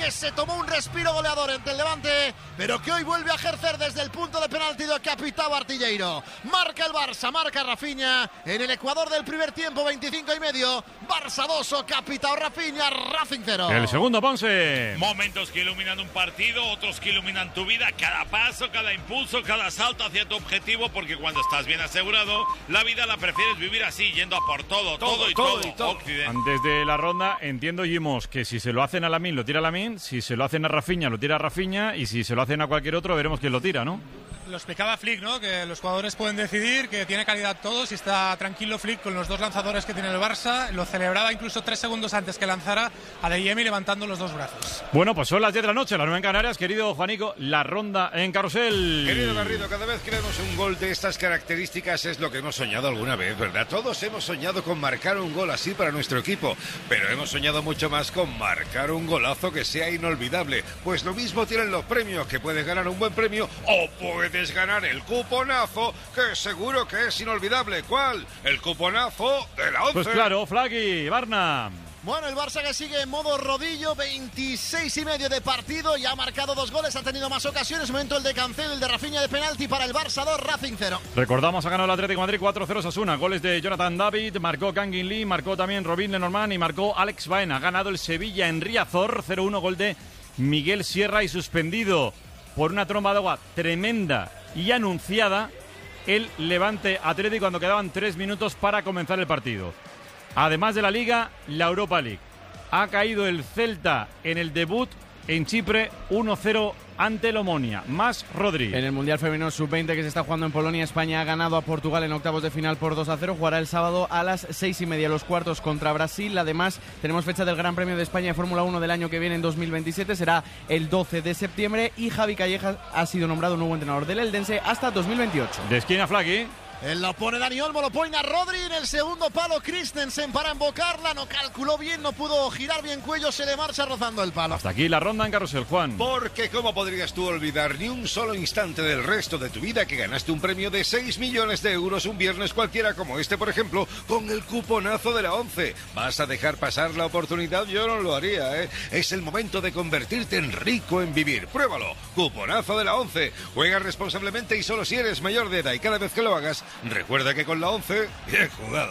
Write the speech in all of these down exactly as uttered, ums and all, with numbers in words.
que se tomó un respiro goleador ante el Levante, pero que hoy vuelve a ejercer desde el punto de penalti do capitán Artilleiro. Marca el Barça, marca Rafinha en el Ecuador del primer tiempo, veinticinco y medio. Barça dos, o capitán Rafinha, Racing cero. El segundo, Ponce. Momentos que iluminan un partido, otros que iluminan tu vida, cada paso, cada impulso, cada salto hacia tu objetivo, porque cuando estás bien asegurado, la vida la prefieres vivir así, yendo a por todo, todo, todo y todo. todo, y todo. Antes de la ronda, entiendo, Jimos, que si se lo hacen a Lamine, lo tira Lamine, si se lo hacen a Rafinha, lo tira Rafinha, y si se lo hacen a cualquier otro, veremos quién lo tira, ¿no? Lo explicaba Flick, ¿no? Que los jugadores pueden decidir, que tiene calidad todos y está tranquilo Flick con los dos lanzadores que tiene el Barça. Lo celebraba incluso tres segundos antes que lanzara a Adeyemi levantando los dos brazos. Bueno, pues son las diez de la noche, las nueve en Canarias. Querido Juanico, la ronda en Carrusel. Querido Garrido, cada vez que vemos un gol de estas características es lo que hemos soñado alguna vez, ¿verdad? Todos hemos soñado con marcar un gol así para nuestro equipo, pero hemos soñado mucho más con marcar un golazo que sea inolvidable. Pues lo mismo tienen los premios, que puedes ganar un buen premio o puedes ganar el cuponazo, que seguro que es inolvidable. ¿Cuál? El cuponazo de la once. Pues claro, Flaqui, Barna. Bueno, el Barça que sigue en modo rodillo, veintiséis y medio de partido, ya ha marcado dos goles, ha tenido más ocasiones. Momento el de Cancelo, el de Rafinha de penalti para el Barça dos, Racing cero. Recordamos, ha ganado el Atlético de Madrid cuatro cero Osasuna. Goles de Jonathan David, marcó Kangin Lee, marcó también Robin Lenormand y marcó Alex Baena. Ha ganado el Sevilla en Riazor, cero uno, gol de Miguel Sierra, y suspendido por una tromba de agua tremenda y anunciada el Levante Atlético cuando quedaban tres minutos para comenzar el partido. Además de la Liga, la Europa League. Ha caído el Celta en el debut en Chipre, uno cero ante el Omonia. Más Rodri. En el Mundial Femenino sub veinte que se está jugando en Polonia, España ha ganado a Portugal en octavos de final por dos a cero. Jugará el sábado a las seis y media los cuartos contra Brasil. Además, tenemos fecha del Gran Premio de España de Fórmula uno del año que viene en dos mil veintisiete. Será el doce de septiembre y Javi Callejas ha sido nombrado nuevo entrenador del Eldense hasta dos mil veintiocho. De esquina, Flaqui. Él lo pone Dani Olmo, lo pone a Rodri en el segundo palo. Christensen para embocarla, no calculó bien, no pudo girar bien cuello, se le marcha rozando el palo. Hasta aquí la ronda en Carrusel, Juan. Porque ¿cómo podrías tú olvidar ni un solo instante del resto de tu vida que ganaste un premio de seis millones de euros un viernes cualquiera como este, por ejemplo, con el cuponazo de la once? ¿Vas a dejar pasar la oportunidad? Yo no lo haría, ¿eh? Es el momento de convertirte en rico en vivir. Pruébalo. Cuponazo de la once. Juega responsablemente y solo si eres mayor de edad, y cada vez que lo hagas, recuerda que con la once, bien jugado.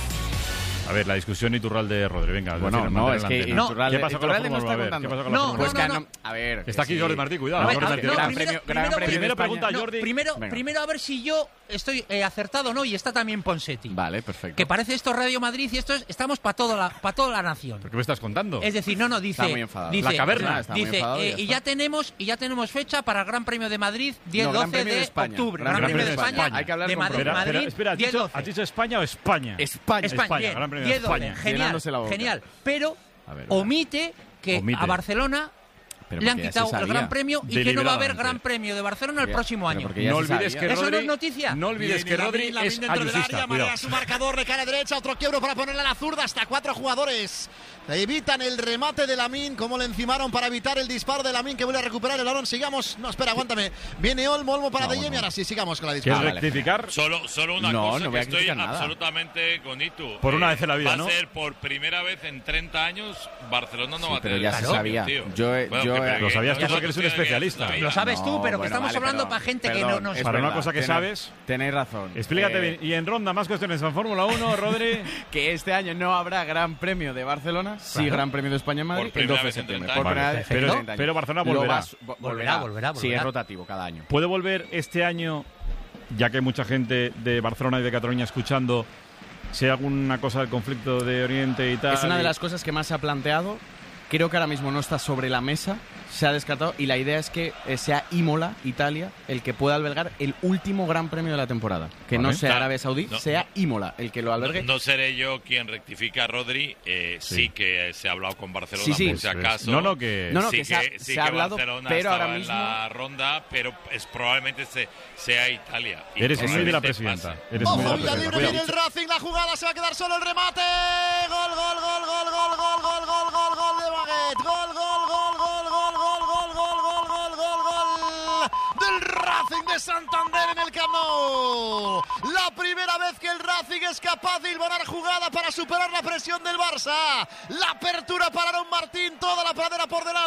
A ver, la discusión Iturralde de Rodri, venga. Bueno, decir, no, es que no. Iturralde, ¿Qué pasa con la Fórmula uno? A ver, ¿qué pasa con la no, Fórmula no, uno? no, no, a ver. Está aquí sí. Jordi Martí, cuidado. A ver, Jordi a ver, Martí. no, Gran primero, premio, primero, gran premio primero pregunta no, Jordi. Primero, Venga. primero a ver si yo estoy eh, acertado o no, y está también Ponseti. Vale, perfecto. Que parece esto Radio Madrid y esto es, estamos para toda la, para toda la nación. ¿Pero qué me estás contando? Es decir, no, no, dice, Está muy enfadado. dice La caverna. Está muy dice, enfadado, eh, ya y está. ya tenemos y ya tenemos fecha para el Gran Premio de Madrid, diez No, Gran doce Premio de de España. octubre. Gran Gran Premio Premio de de España. España. Hay que hablar de con Madrid, propiedad. Espera, Madrid, espera, ¿has diez dicho, doce. ¿has dicho España o España? España. España, España, bien, Gran Premio de diez doce, España. genial, Llenándose la boca. genial. Pero A ver, omite que Omite. a Barcelona Pero le han porque ya quitado se el sabía. Gran Premio y que no va a haber Deliberadamente. Gran Premio de Barcelona el Ya, próximo pero año. porque ya No se olvides sabía. que ¿Eso no Rodri, es noticia? no olvides que Rodri es ayusista, cuidado. Marea su marcador de cara derecha, otro quiebro para ponerle a la zurda, hasta cuatro jugadores evitan el remate de Lamine, como le encimaron para evitar el disparo de Lamine, que vuelve a recuperar el balón. Sigamos, no, espera, aguántame. Viene Olmo, Olmo para No, Adeyemi, no. ahora sí, sigamos con la ¿Quieres disparo. rectificar? Solo, solo una No, cosa, no voy que a estoy criticar nada. absolutamente con Itu. Por una vez en la vida, va ¿no? a ser por primera vez en treinta años, Barcelona no Sí, va a pero tener ya se Champions, sabía. tío. Yo he- Bueno, yo que- he- que- Lo sabías que tú porque eres un nosotros especialista. todavía Lo sabes tú, No, pero que bueno, estamos vale, hablando perdón, para gente que perdón, no nos... es Para una verdad, cosa que tenéis- sabes. Tenéis razón. Explícate Eh, bien. Y en ronda, más cuestiones en Fórmula uno, Rodri. Que este año no habrá Gran Premio de Barcelona, sí Claro. Gran Premio de España en Madrid, Por el primera doce de vez en septiembre. treinta Por años. primera Vale, vez en pero- treinta años. pero Barcelona Lo volverá. vas- vo- Volverá, volverá, Sí, volverá. es rotativo cada año. ¿Puede volver este año, ya que hay mucha gente de Barcelona y de Cataluña escuchando, si hay alguna cosa del conflicto de Oriente y tal? Es una de y- las cosas que más se ha planteado. Creo que ahora mismo no está sobre la mesa, se ha descartado y la idea es que eh, sea Imola, Italia, el que pueda albergar el último Gran Premio de la temporada. Que Vale. no sea Claro. Arabia Saudí, No, sea no. Imola el que lo albergue. No, no seré yo quien rectifica a Rodri. Eh, Sí. sí. que se ha hablado con Barcelona, Sí, sí. por si Eso es. acaso. No, no, que... No, no, sí que se ha- sí se que ha hablado, Barcelona pero estaba ahora en mismo- la ronda, pero es probablemente se, sea Italia. Y Eres muy de la probablemente presidenta. pase. Eres muy de la Ojo, presidenta. Villalibre, Cuidado. viene el Racing, la jugada, se va a quedar solo el remate. Gol, gol, gol, gol, gol, gol, gol, gol, gol, gol de Baguette. Gol, gol, gol, gol, gol, gol, gol, gol, gol, gol, gol, gol del Racing de Santander en el Camp Nou. La primera vez que el Racing es capaz de hilvanar jugada para superar la presión del Barça. La apertura para Aaron Martín, toda la pradera por delante.